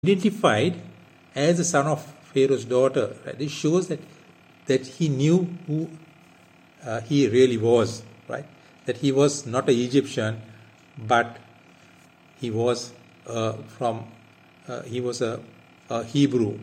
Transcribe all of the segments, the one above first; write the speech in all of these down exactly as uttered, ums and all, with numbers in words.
identified as the son of Pharaoh's daughter. Right? This shows that that he knew who uh, he really was, right? That he was not an Egyptian, but he was uh, from uh, he was a, a Hebrew.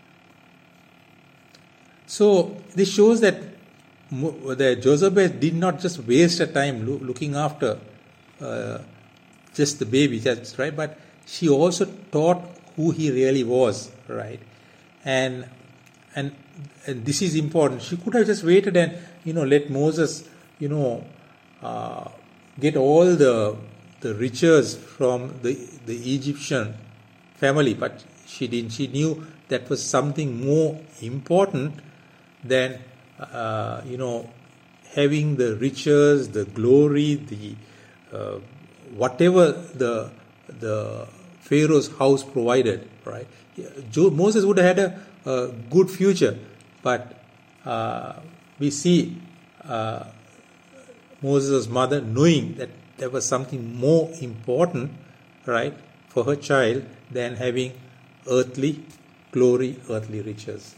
So this shows that that Jochebed did not just waste her time lo- looking after uh, just the baby, that's right, but she also taught who he really was, right? And, and and this is important. She could have just waited and, you know, let Moses, you know, uh, get all the the riches from the the Egyptian family, but she didn't. She knew that was something more important than uh, you know, having the riches, the glory, the uh, whatever the the Pharaoh's house provided, right? Jo- Moses would have had a, a good future, but uh, we see uh, Moses' mother knowing that there was something more important, right, for her child than having earthly glory, earthly riches.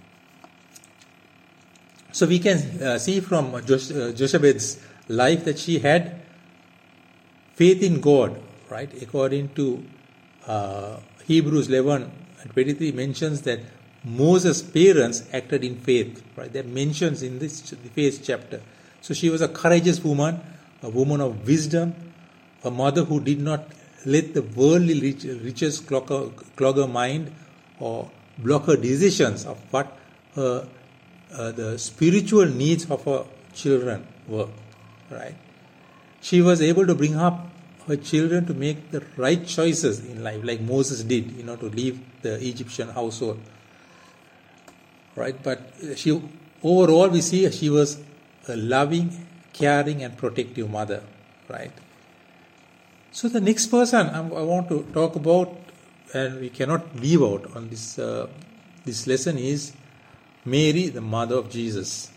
So we can uh, see from Josh, uh, Jochebed's life that she had faith in God, right? According to uh, Hebrews eleven and twenty-three mentions that Moses' parents acted in faith, right? That mentions in this the faith chapter. So she was a courageous woman, a woman of wisdom, a mother who did not let the worldly rich, riches clog her, clog her mind or block her decisions of what her Uh, the spiritual needs of her children were, right? She was able to bring up her children to make the right choices in life, like Moses did, you know, to leave the Egyptian household, right? But she, overall, we see she was a loving, caring, and protective mother, right? So the next person I, I want to talk about, and we cannot leave out on this uh, this lesson, is Mary, the mother of Jesus.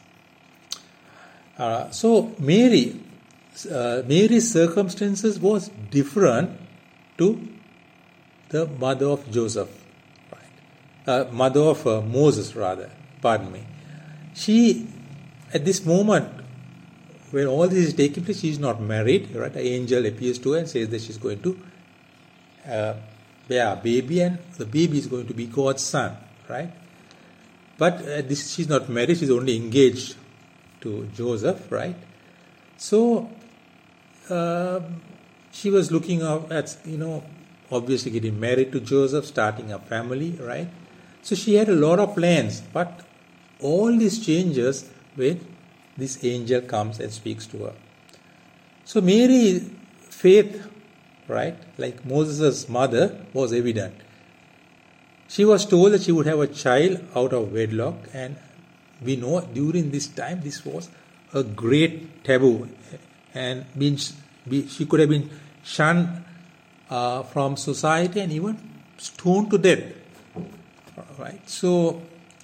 Uh, so Mary, uh, Mary's circumstances was different to the mother of Joseph, right? Uh, mother of uh, Moses, rather. Pardon me. She, at this moment, when all this is taking place, she is not married, right? An angel appears to her and says that she is going to uh, bear a baby, and the baby is going to be God's son, right? But uh, this, she's not married, she's only engaged to Joseph, right? So, uh, she was looking at, you know, obviously getting married to Joseph, starting a family, right? So she had a lot of plans, but all these changes when this angel comes and speaks to her. So Mary's faith, right, like Moses' mother, was evident. She was told that she would have a child out of wedlock, and we know during this time this was a great taboo, and been, be, she could have been shunned uh, from society and even stoned to death. Right? So,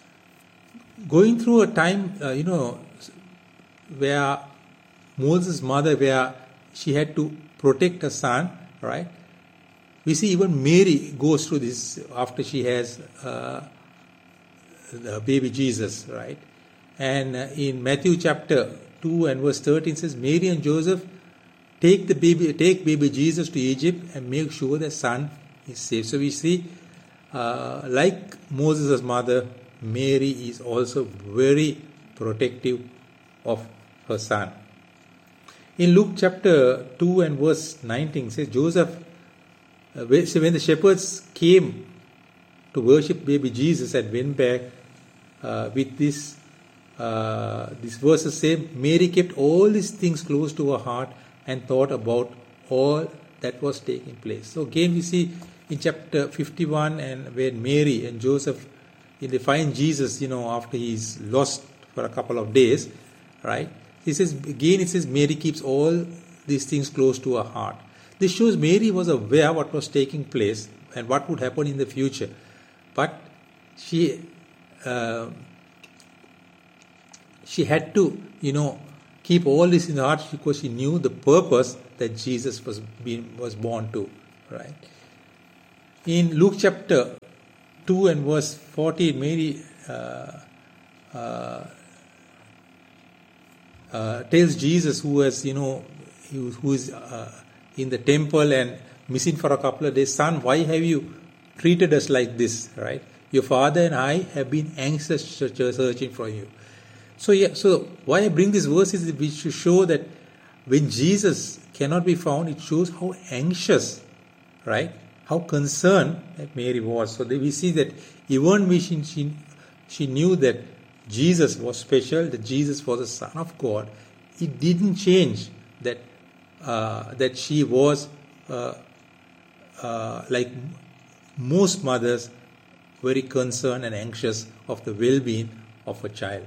going through a time, uh, you know, where Moses' mother, where she had to protect her son, right? We see even Mary goes through this after she has uh, the baby Jesus, right? And uh, in Matthew chapter two and verse thirteen says, Mary and Joseph take the baby, take baby Jesus to Egypt and make sure the son is safe. So we see, uh, like Moses' mother, Mary is also very protective of her son. In Luke chapter two and verse nineteen, it says Joseph. Uh, so when the shepherds came to worship baby Jesus and went back uh, with this, uh, this verses say, Mary kept all these things close to her heart and thought about all that was taking place. So again we see in chapter fifty-one, and when Mary and Joseph, they find Jesus, you know, after he's lost for a couple of days, right? He says, again it says, Mary keeps all these things close to her heart. This shows Mary was aware what was taking place and what would happen in the future. But she uh, she had to, you know, keep all this in her heart because she knew the purpose that Jesus was being, was born to, right? in Luke chapter two and verse fourteen, Mary uh, uh, uh, tells Jesus, who has, you know, who, who is uh, in the temple and missing for a couple of days, "Son, why have you treated us like this?" Right? "Your father and I have been anxious searching for you." So yeah, so why I bring this verse is which to show that when Jesus cannot be found, it shows how anxious, right? How concerned that Mary was. So we see that even when she, she, she knew that Jesus was special, that Jesus was the Son of God, it didn't change that uh, that she was uh, uh, like most mothers, very concerned and anxious of the well-being of a child.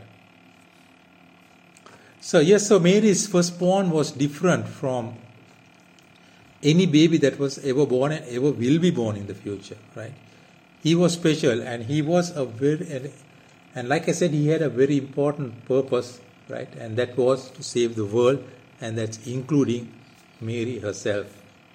So yes, so Mary's firstborn was different from any baby that was ever born and ever will be born in the future, right? He was special, and he was a very, and like I said, he had a very important purpose, right? And that was to save the world, and that's including Mary herself.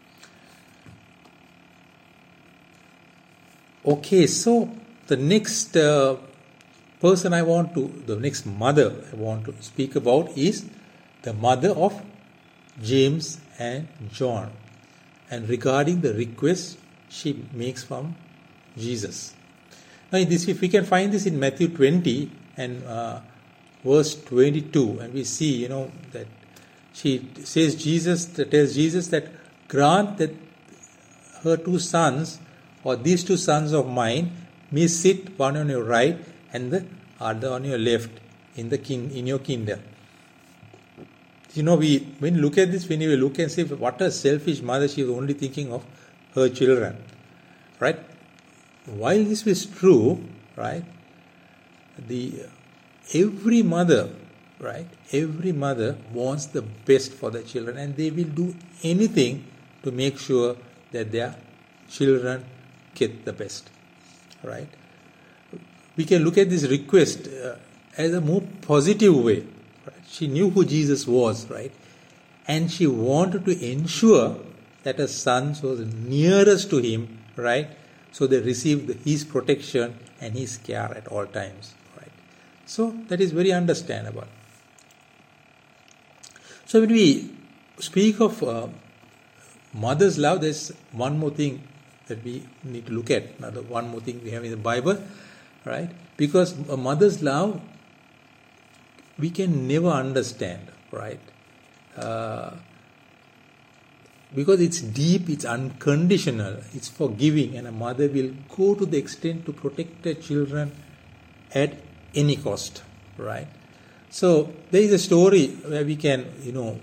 Okay, so the next uh, person I want to, the next mother I want to speak about is the mother of James and John, and regarding the request she makes from Jesus. Now, this, if we can find this in Matthew twenty and uh, verse twenty-two, and we see, you know, that she says, Jesus tells Jesus that grant that her two sons, or these two sons of mine, may sit one on your right and the other on your left in the king in your kingdom. You know, we when we look at this, when we look and say, what a selfish mother, she is only thinking of her children, right? While this is true, right, the every mother, right, every mother wants the best for their children, and they will do anything to make sure that their children get the best, right? We can look at this request uh, as a more positive way. Right? She knew who Jesus was, right? And she wanted to ensure that her sons was nearest to him, right? So they received his protection and his care at all times, right? So that is very understandable. So when we speak of uh, mother's love, there's one more thing that we need to look at. Another one more thing we have in the Bible, right? Because a mother's love, we can never understand, right? Uh, because it's deep, it's unconditional, it's forgiving, and a mother will go to the extent to protect her children at any cost, right? So there is a story where we can, you know,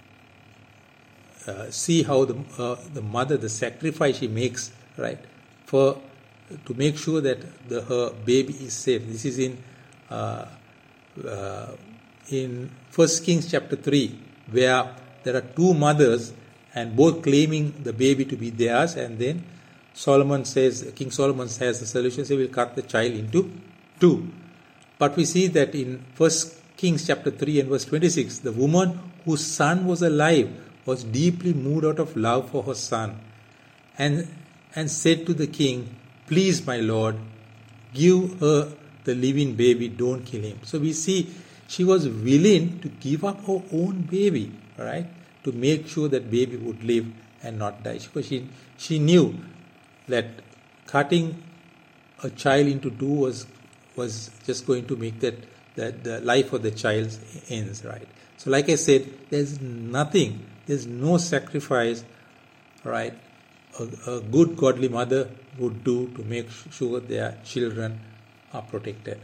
uh, see how the uh, the mother, the sacrifice she makes, right, for to make sure that the, her baby is safe. This is in uh, uh, in First Kings chapter three, where there are two mothers and both claiming the baby to be theirs, and then Solomon says, King Solomon says the solution, say, we'll cut the child into two. But we see that in First Kings chapter three and verse twenty-six, the woman whose son was alive was deeply moved out of love for her son, and and said to the king, please, my lord, give her the living baby, don't kill him. So we see she was willing to give up her own baby, right, to make sure that baby would live and not die. Because she, she knew that cutting a child into two was was just going to make that, that the life of the child ends, right? So like I said, there's nothing, there's no sacrifice, right, a, a good godly mother would do to make sure their children are protected.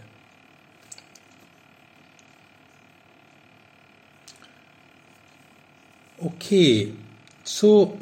Okay, so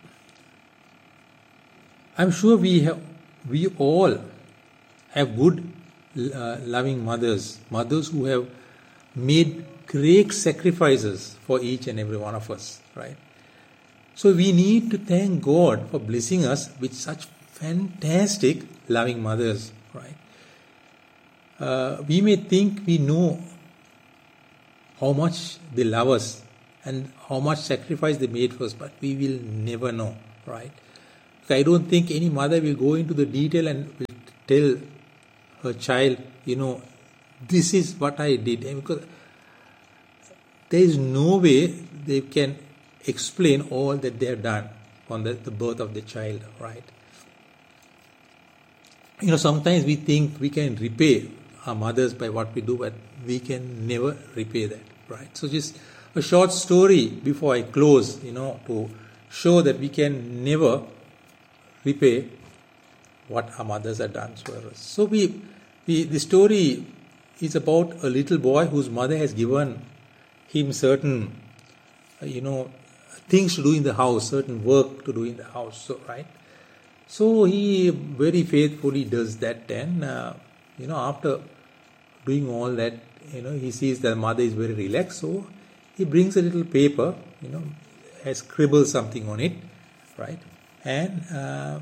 I'm sure we have, we all have good, uh, loving mothers, mothers who have made great sacrifices for each and every one of us, right? So we need to thank God for blessing us with such fantastic, loving mothers, right? Uh, we may think we know how much they love us and how much sacrifice they made for us, but we will never know, right? I don't think any mother will go into the detail and will tell her child, you know, this is what I did. And because there is no way they can explain all that they have done on the, the birth of the child, right? You know, sometimes we think we can repay our mothers by what we do, but we can never repay that, right? So just a short story before I close, you know, to show that we can never repay what our mothers have done for us. So we, we, the story is about a little boy whose mother has given him certain, you know, things to do in the house, certain work to do in the house, so, right? So he very faithfully does that, and uh, you know, after doing all that, you know, he sees that the mother is very relaxed, so he brings a little paper, you know, has scribbled something on it, right? And uh,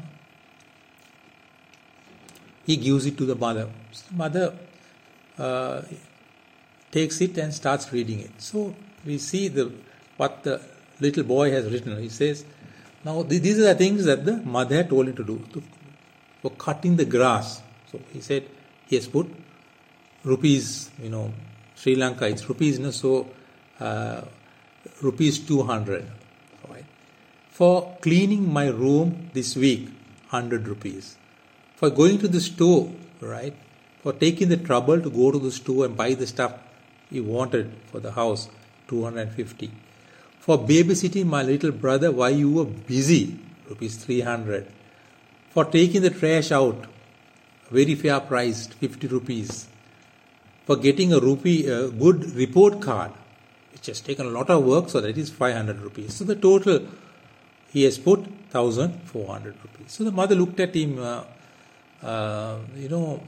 he gives it to the mother. So the mother uh, takes it and starts reading it. So we see the what the little boy has written. He says, now these are the things that the mother had told him to do, to, for cutting the grass. So he said he has put rupees, you know, Sri Lanka, it's rupees, you know, so uh, rupees two hundred. Right? For cleaning my room this week, one hundred rupees. For going to the store, right? For taking the trouble to go to the store and buy the stuff he wanted for the house, two hundred fifty. For babysitting my little brother while you were busy, rupees three hundred. For taking the trash out, very fair priced, fifty rupees. For getting a rupee, a good report card, which has taken a lot of work, so that is five hundred rupees. So the total, he has put one thousand four hundred rupees. So the mother looked at him, uh, uh, you know,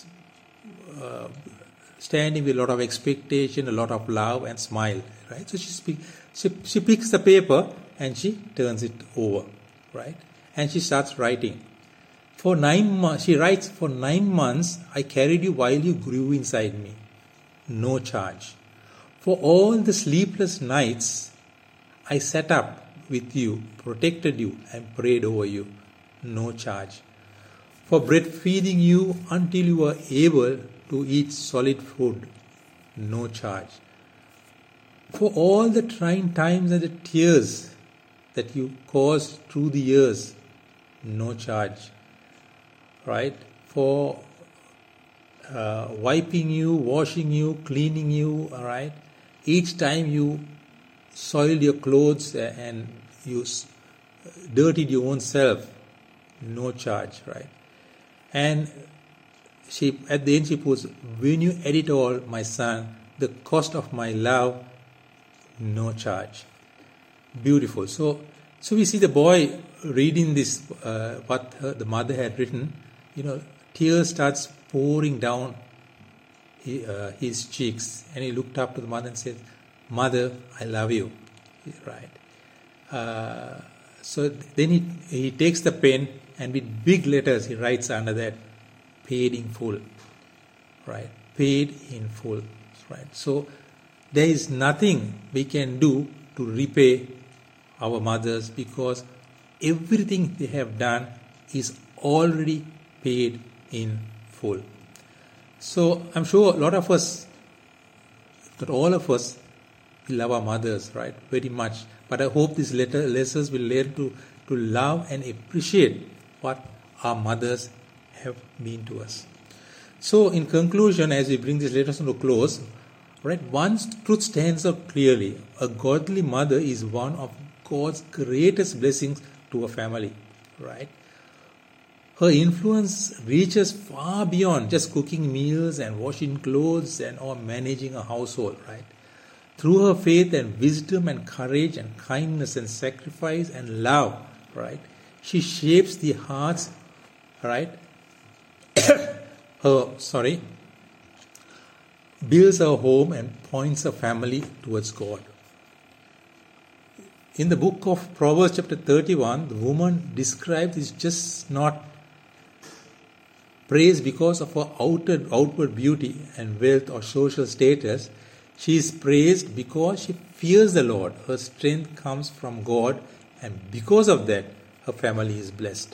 uh, standing with a lot of expectation, a lot of love, and smiled, right? So she speak, she, she picks the paper and she turns it over, right? And she starts writing. For nine months, she writes, for nine months, I carried you while you grew inside me. No charge. For all the sleepless nights, I sat up with you, protected you, and prayed over you. No charge. For breastfeeding you until you were able to eat solid food. No charge. For all the trying times and the tears that you caused through the years. No charge. Right? For uh, wiping you, washing you, cleaning you, all right? Each time you soiled your clothes and you dirtied your own self, no charge, right? And she, at the end she puts, when you add it all, my son, the cost of my love, no charge. Beautiful. So, so we see the boy reading this, uh, what her, the mother had written. You know, tears starts pouring down he, uh, his cheeks, and he looked up to the mother and said, "Mother, I love you." Right. Uh, so then he he takes the pen and with big letters he writes under that, "Paid in full." Right. Paid in full. Right. So there is nothing we can do to repay our mothers, because everything they have done is already paid in full. So I'm sure a lot of us, not all of us, we love our mothers, right? Very much. But I hope these letter, lessons will learn to, to love and appreciate what our mothers have been to us. So in conclusion, as we bring this lesson to a close, right, one truth stands out clearly. A godly mother is one of God's greatest blessings to a family, right? Her influence reaches far beyond just cooking meals and washing clothes and or managing a household, right? Through her faith and wisdom and courage and kindness and sacrifice and love, right? She shapes the hearts, right? her, sorry, builds her home and points her family towards God. In the book of Proverbs chapter thirty-one, the woman described is just not praised because of her outer, outward beauty and wealth or social status. She is praised because she fears the Lord. Her strength comes from God, and because of that, her family is blessed.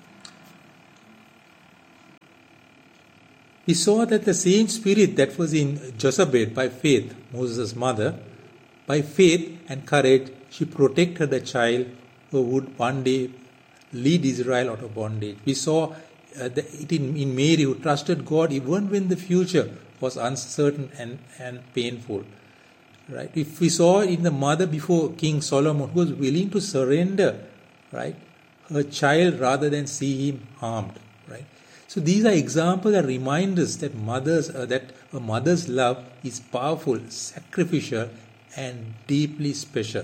We saw that the same spirit that was in Jochebed by faith, Moses' mother, by faith and courage, she protected the child who would one day lead Israel out of bondage. We saw uh, the, it in, in Mary, who trusted God even when the future was uncertain and, and painful. Right? If we saw in the mother before King Solomon, who was willing to surrender, right, her child rather than see him harmed. Right? So these are examples that remind us that mothers, uh, that a mother's love is powerful, sacrificial, and deeply special.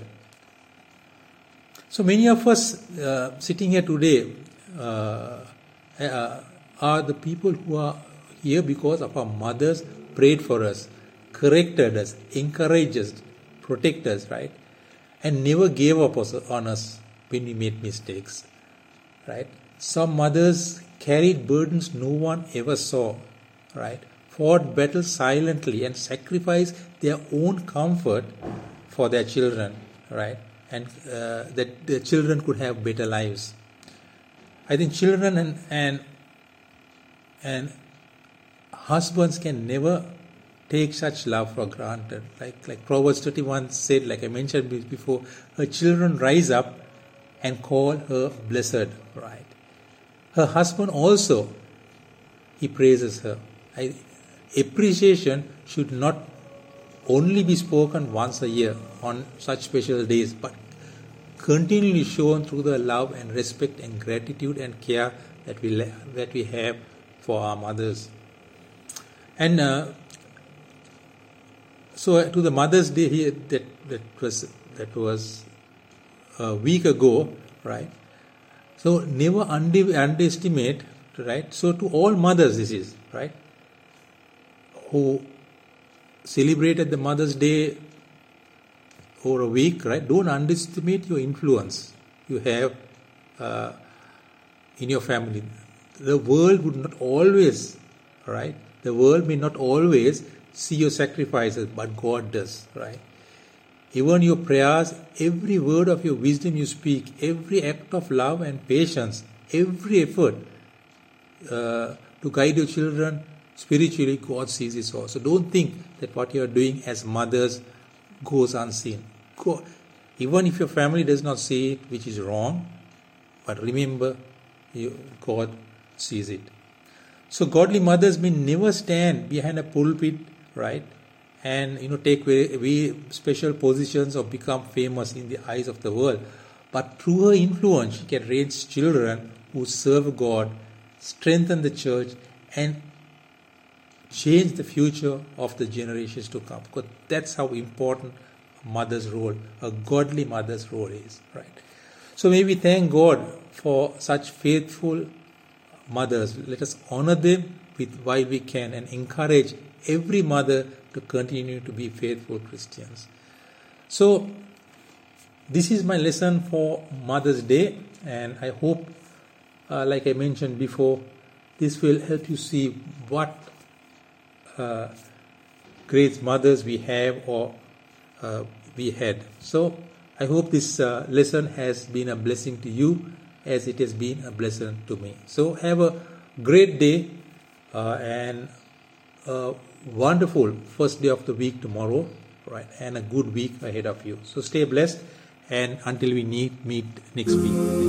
So many of us uh, sitting here today uh, uh, are the people who are here because of our mothers prayed for us, corrected us, encouraged us, protected us, right? And never gave up on us when we made mistakes, right? Some mothers carried burdens no one ever saw, right? Fought battles silently and sacrificed their own comfort for their children, right? And uh, that the children could have better lives. I think children and and and husbands can never take such love for granted. Like like Proverbs thirty-one said, like I mentioned before, her children rise up and call her blessed, right? Her husband also, he praises her. I, appreciation should not only be spoken once a year on such special days, but continually shown through the love and respect and gratitude and care that we that we have for our mothers. And uh, so, to the Mother's Day here, that that was that was a week ago, right? So never under, underestimate, right? So to all mothers, this is right, who celebrated the Mother's Day over a week, right? Don't underestimate your influence you have uh, in your family. The world would not always, right? The world may not always see your sacrifices, but God does, right? Even your prayers, every word of your wisdom you speak, every act of love and patience, every effort uh, to guide your children spiritually, God sees it all. So don't think that what you are doing as mothers goes unseen. Go, even if your family does not see it, which is wrong, but remember, you, God sees it. So godly mothers may never stand behind a pulpit, right, and you know take very, very special positions or become famous in the eyes of the world. But through her influence, she can raise children who serve God, strengthen the church, and change the future of the generations to come. Because that's how important a mother's role, a godly mother's role is, right? So may we thank God for such faithful mothers. Let us honor them with while we can and encourage every mother to continue to be faithful Christians. So this is my lesson for Mother's Day, and I hope, uh, like I mentioned before, this will help you see what uh, great mothers we have or uh, we had. So I hope this uh, lesson has been a blessing to you as it has been a blessing to me. So have a great day uh, and a wonderful first day of the week tomorrow, right? And a good week ahead of you. So stay blessed, and until we meet, meet next week.